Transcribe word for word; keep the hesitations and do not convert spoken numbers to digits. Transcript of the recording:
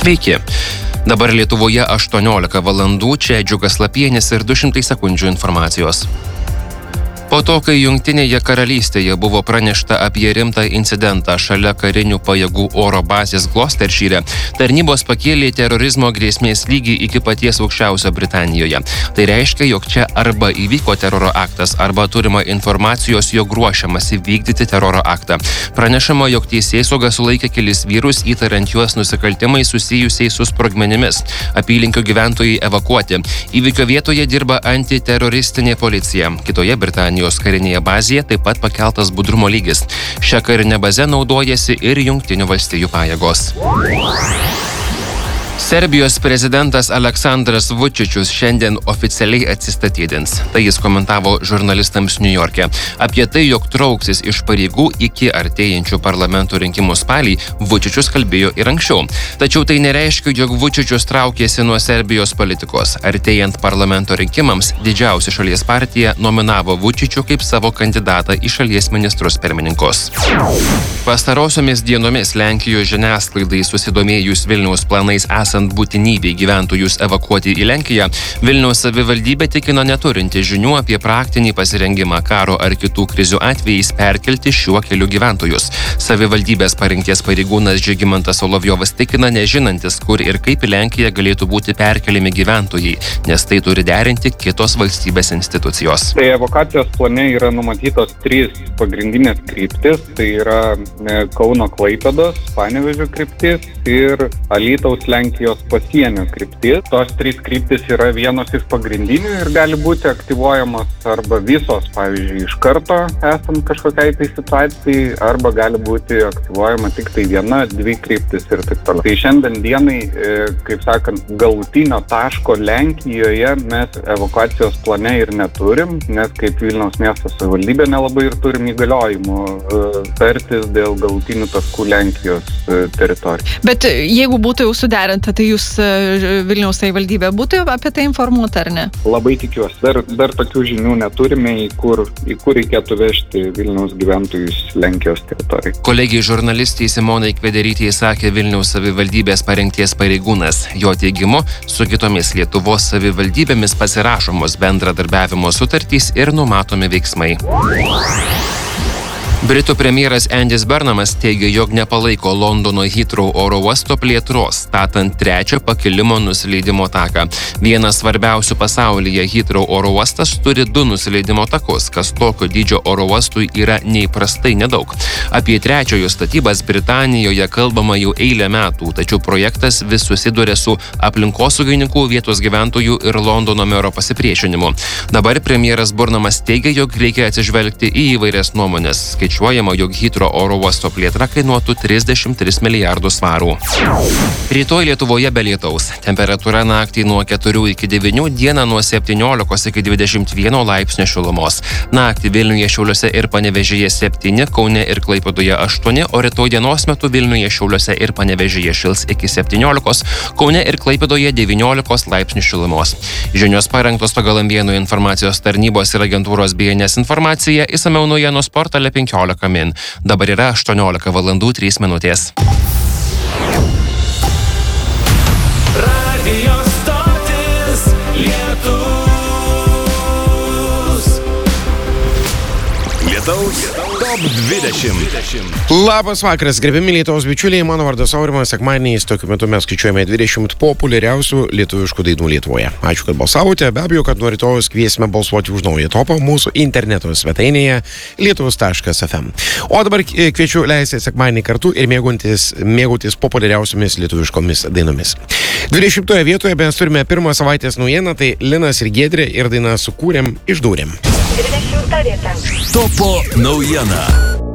Sveiki. Dabar Lietuvoje aštuoniolika valandų, čia Džiugas Lapienis ir du šimtai sekundžių informacijos. Po to, kai Jungtinėje karalystėje buvo pranešta apie rimtą incidentą šalia karinių pajėgų oro bazės Gloucestershire, tarnybos pakėlė terorizmo grėsmės lygį iki paties aukščiausio Britanijoje. Tai reiškia, jog čia arba įvyko teroro aktas, arba turima informacijos, jog ruošiamasi vykdyti teroro aktą. Pranešama, jog teisėsauga sulaikė kelis vyrus, įtariant juos nusikaltimais susijusiais su sprogmenimis. Apylinkių gyventojai evakuoti. Įvykio vietoje dirba antiteroristinė policija. Kitoje Britanijoje karinėje bazėje taip pat pakeltas budrumo lygis. Šią karinę bazę naudojasi ir Jungtinių valstijų pajėgos. Serbijos prezidentas Aleksandras Vučičius šiandien oficialiai atsistatydins. Tai jis komentavo žurnalistams Niujorke. Apie tai, jog trauksis iš pareigų iki artėjančių parlamento rinkimų spalį, Vučičius kalbėjo ir anksčiau. Tačiau tai nereiškia, jog Vučičius traukėsi nuo Serbijos politikos. Artėjant parlamento rinkimams, didžiausia šalies partija nominavo Vučičių kaip savo kandidatą į šalies ministrus pirmininkus. Pastarosiomis dienomis Lenkijos žiniasklaidai susidomėjus Vilniaus planais esant būtinybei gyventojus evakuoti į Lenkiją, Vilniaus savivaldybė tikino neturinti žinių apie praktinį pasirengimą karo ar kitų krizių atvejais perkelti šiuo keliu gyventojus. Savivaldybės parinkties pareigūnas Žygimantas Solovjovas tikina nežinantis, kur ir kaip į Lenkiją galėtų būti perkeliami gyventojai, nes tai turi derinti kitos valstybės institucijos. Tai evakuacijos plane yra numatytos trys pagrindinės kryptis, tai yra Kauno Klaipėdos, Panevėžio kryptis ir Alytaus Lenkijos pasienio kryptis. Tos trys kryptis yra vienos iš pagrindinių ir gali būti aktyvuojamos arba visos, pavyzdžiui, iš karto esant kažkokiai tai situacijai, arba gali būti aktyvuojama tik tai viena, dvi kryptis ir taip toliau. Tai šiandien dienai, kaip sakant, galutinio taško Lenkijoje mes evakuacijos plane ir neturim, nes kaip Vilniaus miesto savivaldybė nelabai ir turim įgaliojimų tartis dėl galutinių taškų Lenkijos teritorijos. Bet jeigu būtų jau suderinta, tai jūs Vilniaus savivaldybė būtų apie tai informuota, ar ne? Labai tikiuosi. Dar, dar tokių žinių neturime, į kur, į kur reikėtų vežti Vilniaus gyventojus Lenkijos teritorijai. Kolegijai žurnalistei Simonai Kvederytei sakė Vilniaus savivaldybės parengties pareigūnas. Jo teigimu, su kitomis Lietuvos savivaldybėmis pasirašomos bendradarbiavimo sutartys ir numatomi veiksmai. Britų premjeras Andys Burnhamas teigia, jog nepalaiko Londono Heathrow oro uosto plėtros, statant trečią pakilimo nusileidimo taką. Vienas svarbiausių pasaulyje Heathrow oro uostas turi du nusileidimo takus, kas tokio dydžio oro uostui yra neįprastai nedaug. Apie trečiojo statybas Britanijoje kalbama jau eilę metų, tačiau projektas vis susiduria su aplinkosaugininkų, vietos gyventojų ir Londono mero pasipriešinimu. Dabar premjeras Burnhamas teigia, jog reikia atsižvelgti į įvairias nuomonės. Skaičiuojama, jog Heathrow oro uosto plėtra kainuotų trisdešimt tris milijardus svarų. Rytoj Lietuvoje be lietaus. Temperatūra naktį nuo keturių iki devynių, dieną nuo septyniolikos iki dvidešimt vieno laipsnio šilumos. Naktį Vilniuje, Šiauliuose ir Panevėžyje septyni, Kaune ir Klaipėdoje aštuoni, o rytoj dienos metu Vilniuje, Šiauliuose ir Panevėžyje šils iki septyniolikos, Kaune ir Klaipėdoje devyniolikos laipsnių šilumos. Žinios parengtos pagal Ambėnų informacijos tarnybos ir agentūros B N S informacija, išsamiau naujienos portale penkiolika min. Dabar yra aštuoniolika valandų trys minutės. Radio stotis Lietus. Lietaus top dvidešimt. Labas vakaras, gerbiami Lietuvos bičiuliai, mano vardas Aurimas. Sekmadieniais tokiu metu mes skaičiuojame dvidešimt populiariausių lietuviškų dainų Lietuvoje. Ačiū, kad balsavote. Be abejo, kad nuo rytojus kviesime balsuoti už naują topą mūsų interneto svetainėje lietuvos taškas f m. O dabar kviečiu leisti sekmadienį kartu ir mėgautis, mėgautis populiariausiomis lietuviškomis dainomis. dvidešimtoje vietoje mes turime pirmą savaitės naujieną, tai Linas ir Giedrė ir daina Sukūrėm, išdūrėm. Topo naujiena.